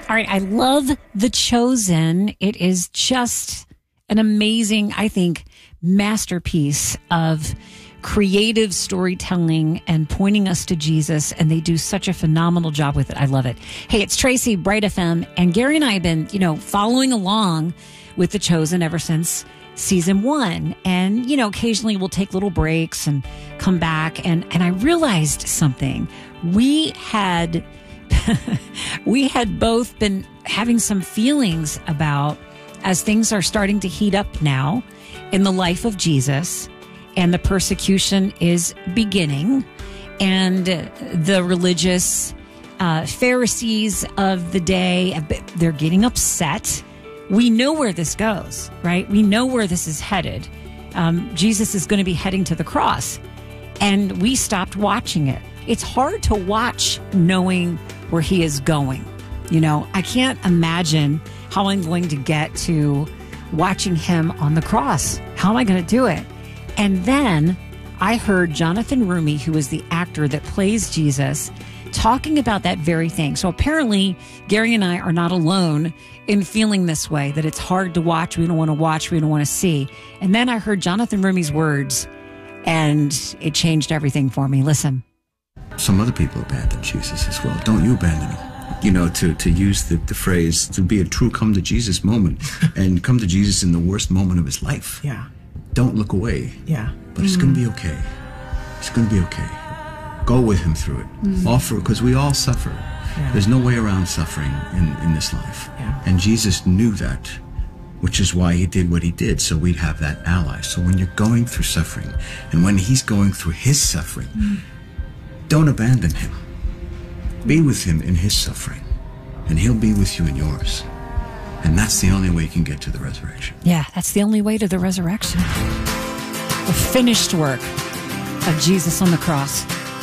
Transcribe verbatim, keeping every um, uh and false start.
All right, I love The Chosen. It is just an amazing, I think, masterpiece of creative storytelling and pointing us to Jesus, and they do such a phenomenal job with it. I love it. Hey, it's Tracy, Bright F M, and Gary and I have been, you know, following along with The Chosen ever since season one. And, you know, occasionally we'll take little breaks and come back, and, and I realized something. We had... we had both been having some feelings about, as things are starting to heat up now in the life of Jesus, and the persecution is beginning, and the religious uh, Pharisees of the day, they're getting upset. We know where this goes, right? We know where this is headed. Um, Jesus is going to be heading to the cross, and we stopped watching it. It's hard to watch knowing where he is going. You know, I can't imagine how I'm going to get to watching him on the cross. How am I going to do it? And then I heard Jonathan Roumie, who is the actor that plays Jesus, talking about that very thing. So apparently, Gary and I are not alone in feeling this way, that it's hard to watch. We don't want to watch. We don't want to see. And then I heard Jonathan Roumie's words, and it changed everything for me. Listen. Some other people abandon Jesus as well. Don't you abandon him. You know, to, to use the, the phrase, to be a true come to Jesus moment, and come to Jesus in the worst moment of his life. Yeah. Don't look away. Yeah. But it's mm. going to be okay. It's going to be okay. Go with him through it. Mm. Offer, because we all suffer. Yeah. There's no way around suffering in, in this life. Yeah. And Jesus knew that, which is why he did what he did, so we'd have that ally. So when you're going through suffering, and when he's going through his suffering, mm. don't abandon him. Be with him in his suffering, and he'll be with you in yours. And that's the only way you can get to the resurrection. Yeah, that's the only way to the resurrection. The finished work of Jesus on the cross.